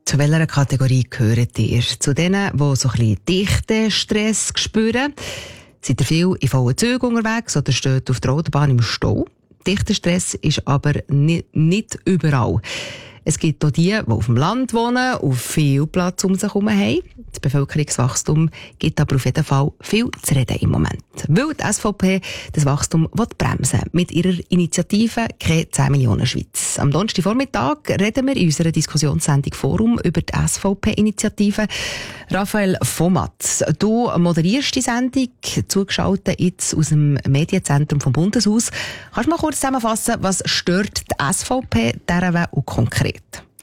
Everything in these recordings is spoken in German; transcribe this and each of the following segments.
Zu welcher Kategorie gehört ihr? Zu denen, die so ein bisschen dichten Stress spüren? Seid ihr viel in vollen Zügen unterwegs oder steht auf der Autobahn im Stau? Dichter Stress ist aber nicht überall. Es gibt auch die auf dem Land wohnen und viel Platz um sich herum haben. Das Bevölkerungswachstum gibt aber auf jeden Fall viel zu reden im Moment. Weil die SVP das Wachstum bremsen will. Mit ihrer Initiative «Keine 10 Millionen Schweiz». Am Donnerstagvormittag reden wir in unserer Diskussionssendung Forum über die SVP-Initiative. Raphael Vomat, du moderierst die Sendung, zugeschaltet jetzt aus dem Medienzentrum vom Bundeshaus. Kannst du mal kurz zusammenfassen, was stört die SVP daran und konkret?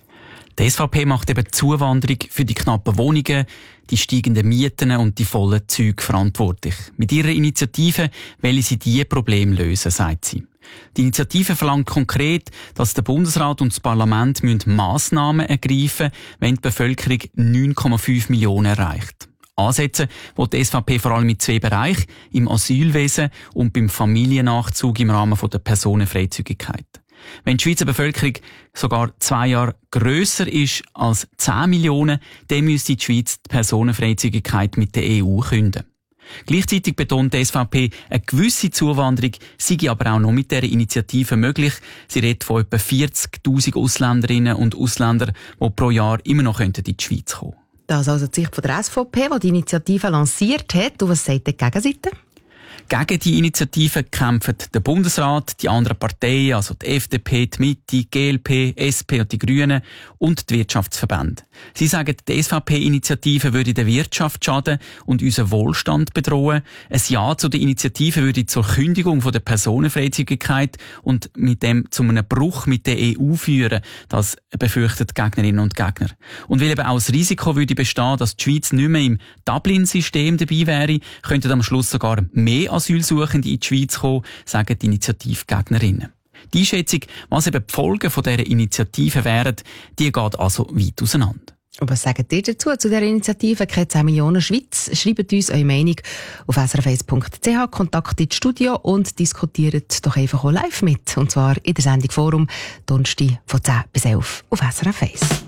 Die SVP macht eben die Zuwanderung für die knappen Wohnungen, die steigenden Mieten und die vollen Züge verantwortlich. Mit ihrer Initiative will sie diese Probleme lösen, sagt sie. Die Initiative verlangt konkret, dass der Bundesrat und das Parlament Massnahmen ergreifen müssen, wenn die Bevölkerung 9,5 Millionen erreicht. Ansetzen will die SVP vor allem in 2 Bereichen, im Asylwesen und beim Familiennachzug im Rahmen der Personenfreizügigkeit. Wenn die Schweizer Bevölkerung sogar 2 Jahre grösser ist als 10 Millionen, dann müsste die Schweiz die Personenfreizügigkeit mit der EU künden. Gleichzeitig betont die SVP, eine gewisse Zuwanderung sei aber auch noch mit dieser Initiative möglich. Sie redet von etwa 40'000 Ausländerinnen und Ausländern, die pro Jahr immer noch in die Schweiz kommen könnten. Das ist also die Sicht von der SVP, die die Initiative lanciert hat. Und was sagt die Gegenseite? Gegen die Initiative kämpfen der Bundesrat, die anderen Parteien, also die FDP, die Mitte, die GLP, SP und die Grünen und die Wirtschaftsverbände. Sie sagen, die SVP-Initiative würde der Wirtschaft schaden und unseren Wohlstand bedrohen. Ein Ja zu der Initiative würde zur Kündigung von der Personenfreizügigkeit und mit dem zu einem Bruch mit der EU führen. Das befürchten Gegnerinnen und Gegner. Und weil eben auch das Risiko würde bestehen, dass die Schweiz nicht mehr im Dublin-System dabei wäre, könnten am Schluss sogar mehr Asylsuchende in die Schweiz kommen, sagen die Initiativgegnerinnen. Die Einschätzung, was eben die Folgen von dieser Initiative wären, die geht also weit auseinander. Und was sagt ihr dazu, zu dieser Initiative «Keine 10 Millionen Schweiz»? Schreibt uns eure Meinung auf srf1.ch, Kontakt ins Studio und diskutiert doch einfach auch live mit. Und zwar in der Sendung Forum, Donnerstag von 10 bis 11 auf SRF 1.